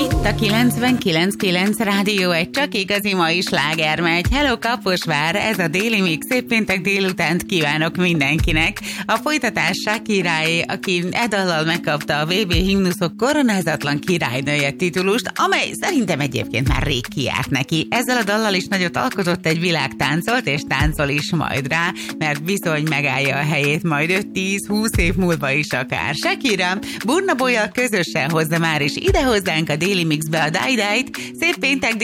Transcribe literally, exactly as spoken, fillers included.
Itt a kilencvenkilenc kilenc Rádió egy csak igazi mai sláger megy. Hello Kaposvár, ez a Déli Mix. Szép péntek délutánt kívánok mindenkinek. A folytatás Shakiraé, aki e dallal megkapta a vé bé himnuszok koronázatlan királynője titulust, amely szerintem egyébként már rég kijárt neki. Ezzel a dallal is nagyot alkotott, egy világ táncolt és táncol is majd rá, mert bizony megállja a helyét majd öt-tíz-húsz év múlva is akár. Shakira Burna Boyjal közösen hozza már is ide hozzánk a Déli Mixbe a Die Die-t. Szép péntek